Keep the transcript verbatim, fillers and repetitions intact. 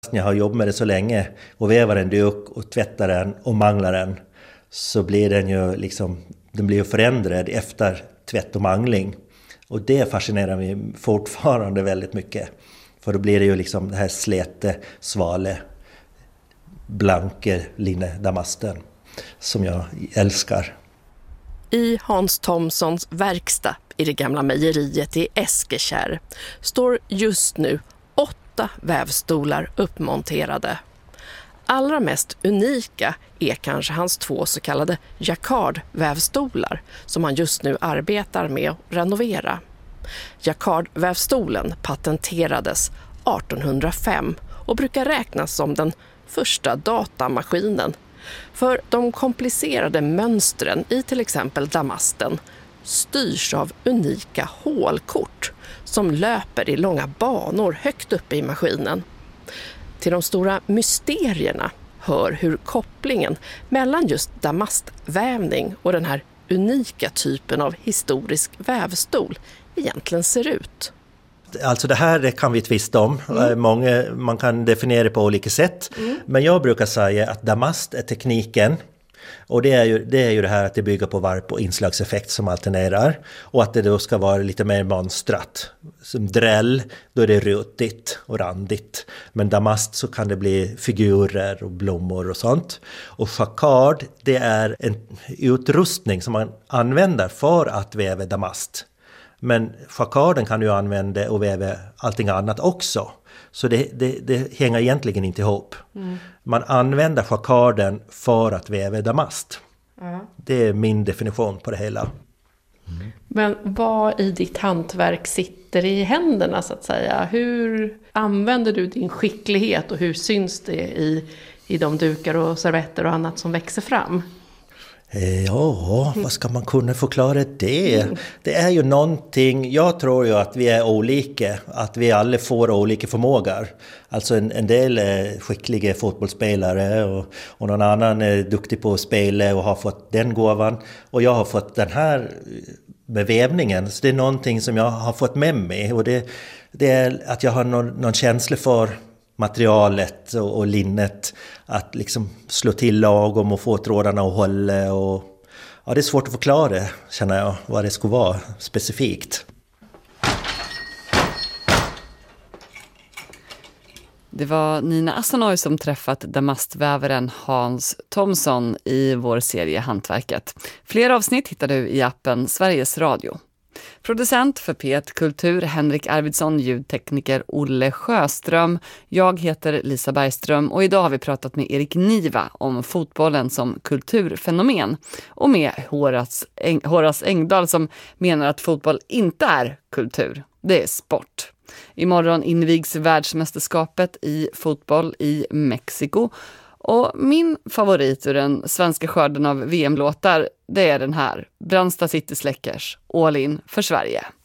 När jag har jobbat med det så länge och vävar en duk och tvättar den och manglar den, så blir den ju liksom, den blir ju förändrad efter tvätt och mangling. Och det fascinerar mig fortfarande väldigt mycket. För då blir det ju liksom det här släte, svale, blanke linnedamasten som jag älskar. I Hans Thomssons verkstad i det gamla mejeriet i Eskekärr står just nu åtta vävstolar uppmonterade. Allra mest unika är kanske hans två så kallade jacquardvävstolar som han just nu arbetar med att renovera. Jacquardvävstolen patenterades artonhundrafem och brukar räknas som den första datamaskinen. För de komplicerade mönstren i till exempel damasten styrs av unika hålkort som löper i långa banor högt uppe i maskinen. Till de stora mysterierna hör hur kopplingen mellan just damastvävning och den här unika typen av historisk vävstol egentligen ser ut. Alltså det här det kan vi tvista om. Mm. Många, man kan definiera det på olika sätt. Mm. Men jag brukar säga att damast är tekniken. Och det är, ju, det är ju det här att det bygger på varp- och inslagseffekt som alternerar. Och att det då ska vara lite mer mönstrat. Som dräll, då är det rutigt och randigt. Men damast så kan det bli figurer och blommor och sånt. Och jacquard, det är en utrustning som man använder för att väva damast. Men jacquarden kan du använda och väva allting annat också. Så det, det, det hänger egentligen inte ihop. Mm. Man använder jacquarden för att väva damast. Mm. Det är min definition på det hela. Mm. Men vad i ditt hantverk sitter i händerna så att säga? Hur använder du din skicklighet och hur syns det i, i de dukar och servetter och annat som växer fram? Ja, vad ska man kunna förklara det? Det är ju någonting, jag tror ju att vi är olika, att vi alla får olika förmågor. Alltså en, en del är skickliga fotbollsspelare och, och någon annan är duktig på att spela och har fått den gåvan. Och jag har fått den här med vävningen, så det är någonting som jag har fått med mig. Och det, det är att jag har någon, någon känsla för materialet och, och linnet, att liksom slå till lagom och få trådarna att hålla. Och, ja, det är svårt att förklara, känner jag, vad det skulle vara specifikt. Det var Nina Asanoy som träffat damastvävaren Hans Thomsson i vår serie Hantverket. Fler avsnitt hittar du i appen Sveriges Radio. Producent för P ett Kultur Henrik Arvidsson, ljudtekniker Olle Sjöström. Jag heter Lisa Bergström och idag har vi pratat med Erik Niva om fotbollen som kulturfenomen. Och med Horace, Eng- Horace Engdahl som menar att fotboll inte är kultur, det är sport. Imorgon invigs världsmästerskapet i fotboll i Mexiko. Och min favorit ur den svenska skörden av V M-låtar, det är den här. Brandsta City Släckers, All in för Sverige.